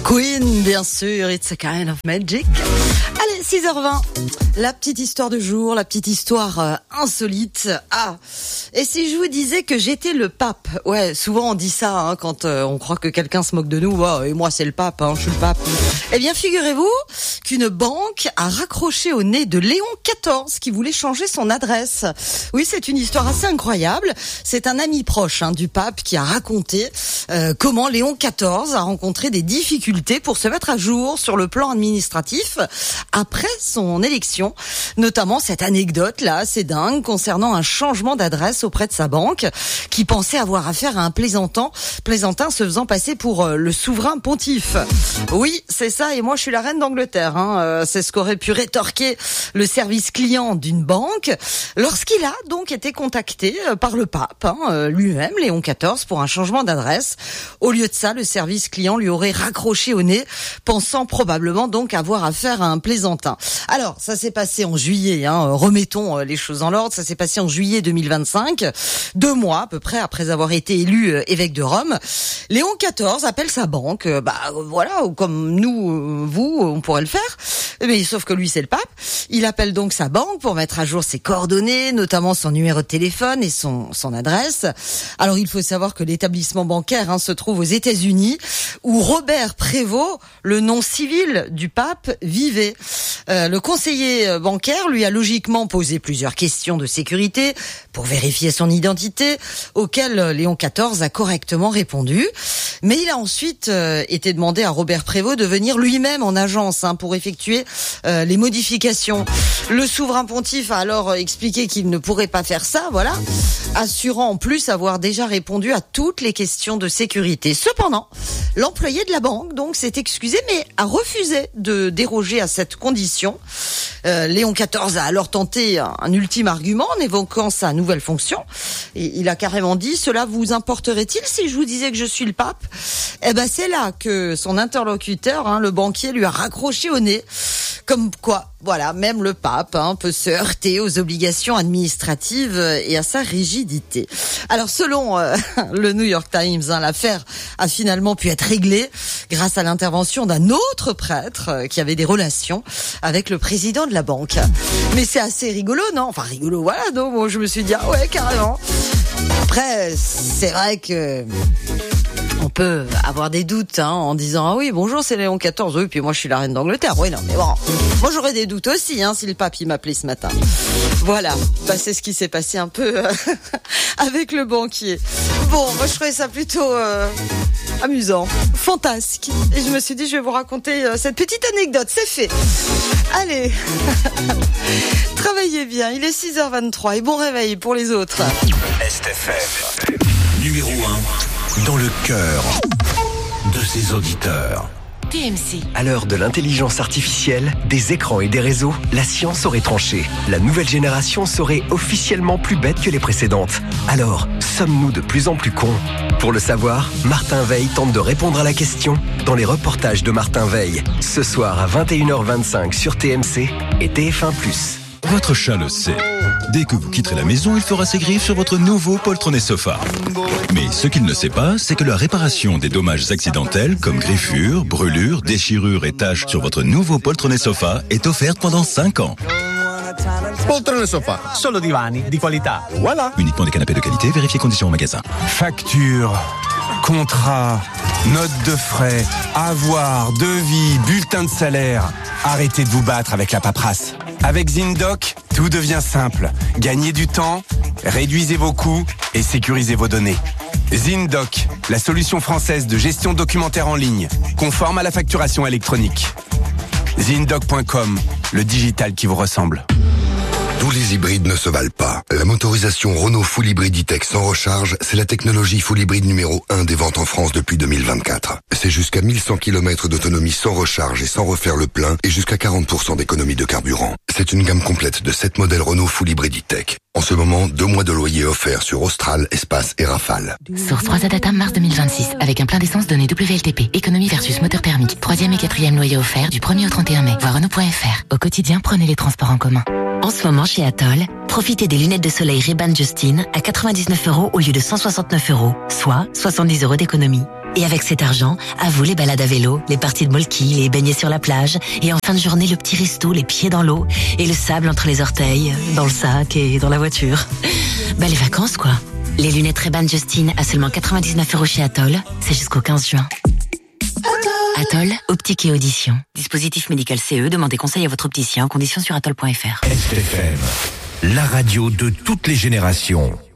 Queen, bien sûr, It's a Kind of Magic. Allez, 6h20, la petite histoire de jour, la petite histoire insolite. Ah, et si je vous disais que j'étais le pape? Ouais, souvent on dit ça quand on croit que quelqu'un se moque de nous. Oh, et moi c'est le pape, je suis le pape. Eh bien, figurez-vous qu'une banque a raccroché au nez de Léon XIV qui voulait changer son adresse. Oui, c'est une histoire assez incroyable. C'est un ami proche du pape qui a raconté comment Léon XIV a rencontré des difficultés pour se mettre à jour sur le plan administratif après son élection. Notamment cette anecdote-là, c'est dingue, concernant un changement d'adresse auprès de sa banque qui pensait avoir affaire à un plaisantin se faisant passer pour le souverain pontife. Oui, c'est ça, et moi je suis la reine d'Angleterre. C'est ce qu'aurait pu rétorquer le service client d'une banque lorsqu'il a donc été contacté par le pape lui-même, Léon XIV, pour un changement d'adresse. Au lieu de ça, le service client lui aurait raccroché au nez, pensant probablement donc avoir affaire à un plaisantin. Alors, ça s'est passé en juillet, remettons les choses en l'ordre, ça s'est passé en juillet 2025, 2 mois à peu près après avoir été élu évêque de Rome. Léon XIV appelle sa banque, voilà, comme nous, vous, on pourrait le faire, mais sauf que lui c'est le pape. Il appelle donc sa banque pour mettre à jour ses coordonnées, notamment son numéro de téléphone et son adresse. Alors il faut savoir que l'établissement bancaire se trouve aux États-Unis, où Robert Prévost, le nom civil du pape, vivait. Le conseiller bancaire lui a logiquement posé plusieurs questions de sécurité pour vérifier son identité, auxquelles Léon XIV a correctement répondu. Mais il a ensuite été demandé à Robert Prévost de venir lui-même en agence pour effectuer les modifications. Le souverain pontife a alors expliqué qu'il ne pourrait pas faire ça, voilà, assurant en plus avoir déjà répondu à toutes les questions de sécurité. Cependant, l'employé de la banque donc s'est excusé mais a refusé de déroger à cette condition. Léon XIV a alors tenté un ultime argument en évoquant sa nouvelle fonction. Et il a carrément dit: cela vous importerait-il si je vous disais que je suis le pape? Eh ben c'est là que son interlocuteur, le banquier, lui a raccroché au nez. Comme quoi, voilà, même le pape peut se heurter aux obligations administratives et à sa rigidité. Alors selon le New York Times, l'affaire a finalement pu être réglée grâce à l'intervention d'un autre prêtre qui avait des relations avec le président de la banque. Mais c'est assez rigolo, non? Enfin rigolo, voilà, donc moi je me suis dit ah ouais, carrément. Après, c'est vrai que on peut avoir des doutes en disant ah oui bonjour c'est Léon XIV, oui puis moi je suis la reine d'Angleterre, oui non mais bon, moi j'aurais des doutes aussi si le pape il m'appelait ce matin. Voilà, c'est ce qui s'est passé un peu avec le banquier. Bon, moi je trouvais ça plutôt amusant, fantasque, et je me suis dit je vais vous raconter cette petite anecdote, c'est fait. Allez, travaillez bien, il est 6h23 et bon réveil pour les autres. STFM, numéro 1 dans le cœur de ses auditeurs. TMC. À l'heure de l'intelligence artificielle, des écrans et des réseaux, la science aurait tranché. La nouvelle génération serait officiellement plus bête que les précédentes. Alors, sommes-nous de plus en plus cons? Pour le savoir, Martin Veil tente de répondre à la question dans les reportages de Martin Veil. Ce soir à 21h25 sur TMC et TF1+. Votre chat le sait. Dès que vous quitterez la maison, il fera ses griffes sur votre nouveau poltronné sofa. Mais ce qu'il ne sait pas, c'est que la réparation des dommages accidentels comme griffures, brûlures, déchirures et taches sur votre nouveau poltronné sofa est offerte pendant 5 ans. Poltrone sofa. Solo divani di qualità. Voilà. Uniquement des canapés de qualité, vérifiez conditions au magasin. Facture, contrat, note de frais, avoir, devis, bulletin de salaire. Arrêtez de vous battre avec la paperasse. Avec ZinDoc, tout devient simple. Gagnez du temps, réduisez vos coûts et sécurisez vos données. ZinDoc, la solution française de gestion documentaire en ligne, conforme à la facturation électronique. ZinDoc.com, le digital qui vous ressemble. Tous les hybrides ne se valent pas. La motorisation Renault Full Hybrid E-Tech sans recharge, c'est la technologie Full Hybrid numéro 1 des ventes en France depuis 2024. C'est jusqu'à 1100 km d'autonomie sans recharge et sans refaire le plein et jusqu'à 40% d'économie de carburant. C'est une gamme complète de 7 modèles Renault Full Hybrid E-Tech. En ce moment, 2 mois de loyer offerts sur Austral, Espace et Rafale. Source 3 Data mars 2026 avec un plein d'essence donné WLTP. Économie versus moteur thermique. 3e et 4e loyer offert du 1er au 31 mai. Voir Renault.fr. Au quotidien, prenez les transports en commun. En ce moment, chez Atoll, profitez des lunettes de soleil Ray-Ban Justin à 99 € au lieu de 169 €, soit 70 € d'économie. Et avec cet argent, à vous les balades à vélo, les parties de molki, les baignets sur la plage, et en fin de journée, le petit resto, les pieds dans l'eau, et le sable entre les orteils, dans le sac et dans la voiture. Bah les vacances quoi. Les lunettes Ray-Ban Justine à seulement 99 € chez Atoll, c'est jusqu'au 15 juin. Atoll, optique et audition. Dispositif médical CE, demandez conseil à votre opticien en conditions sur atoll.fr. STFM, la radio de toutes les générations.